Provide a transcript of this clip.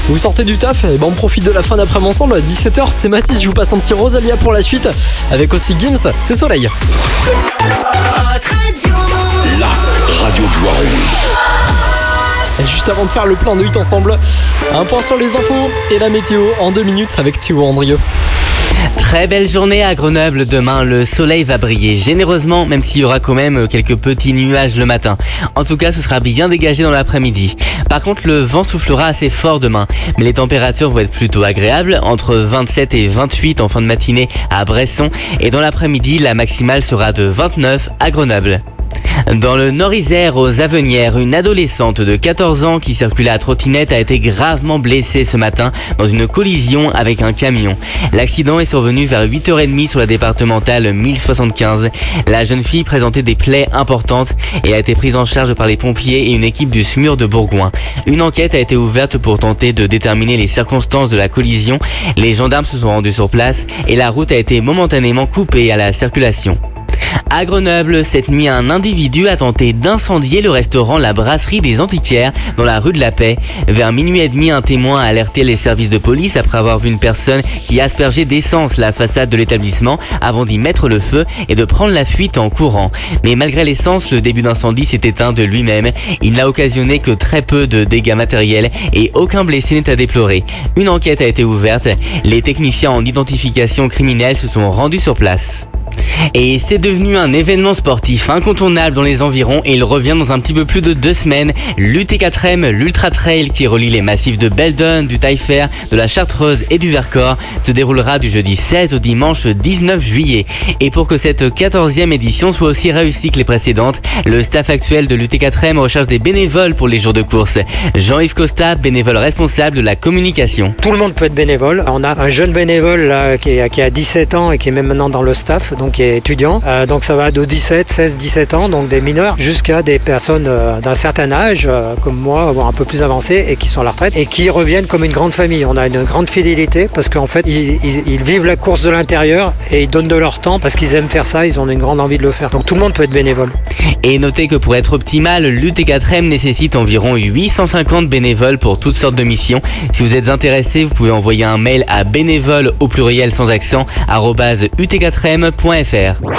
Vous sortez du taf, et on profite de la fin d'après-midi ensemble. 17h, c'est Mathis, je vous passe un petit Rosalia pour la suite. Avec aussi Gims, c'est Soleil. La radio de Voiron. Et juste avant de faire le plan de 8 ensemble, un point sur les infos et la météo en 2 minutes avec Théo Andrieux. Très belle journée à Grenoble. Demain, le soleil va briller généreusement, même s'il y aura quand même quelques petits nuages le matin. En tout cas, ce sera bien dégagé dans l'après-midi. Par contre, le vent soufflera assez fort demain, mais les températures vont être plutôt agréables, entre 27 et 28 en fin de matinée à Bresson, et dans l'après-midi, la maximale sera de 29 à Grenoble. Dans le Nord-Isère, aux Avenières, une adolescente de 14 ans qui circulait à trottinette a été gravement blessée ce matin dans une collision avec un camion. L'accident est survenu vers 8h30 sur la départementale 1075. La jeune fille présentait des plaies importantes et a été prise en charge par les pompiers et une équipe du SMUR de Bourgoin. Une enquête a été ouverte pour tenter de déterminer les circonstances de la collision. Les gendarmes se sont rendus sur place et la route a été momentanément coupée à la circulation. À Grenoble, cette nuit, un individu a tenté d'incendier le restaurant La Brasserie des Antiquaires dans la rue de la Paix. Vers minuit et demi, un témoin a alerté les services de police après avoir vu une personne qui aspergeait d'essence la façade de l'établissement avant d'y mettre le feu et de prendre la fuite en courant. Mais malgré l'essence, le début d'incendie s'est éteint de lui-même. Il n'a occasionné que très peu de dégâts matériels et aucun blessé n'est à déplorer. Une enquête a été ouverte. Les techniciens en identification criminelle se sont rendus sur place. Et c'est devenu un événement sportif incontournable dans les environs et il revient dans un petit peu plus de 2 semaines. L'UT4M, l'Ultra Trail qui relie les massifs de Beldon, du Taillefer, de la Chartreuse et du Vercors se déroulera du jeudi 16 au dimanche 19 juillet. Et pour que cette 14e édition soit aussi réussie que les précédentes, le staff actuel de l'UT4M recherche des bénévoles pour les jours de course. Jean-Yves Costa, bénévole responsable de la communication. Tout le monde peut être bénévole. On a un jeune bénévole là, qui a 17 ans et qui est même maintenant dans le staff, donc qui est étudiant. Donc ça va de 17 ans, donc des mineurs, jusqu'à des personnes d'un certain âge, comme moi, voire un peu plus avancées, et qui sont à la retraite, et qui reviennent comme une grande famille. On a une grande fidélité, parce qu'en fait, ils vivent la course de l'intérieur, et ils donnent de leur temps, parce qu'ils aiment faire ça, ils ont une grande envie de le faire. Donc tout le monde peut être bénévole. Et notez que pour être optimal, l'UT4M nécessite environ 850 bénévoles pour toutes sortes de missions. Si vous êtes intéressé, vous pouvez envoyer un mail à bénévoles au pluriel sans accent @ut4m.fr.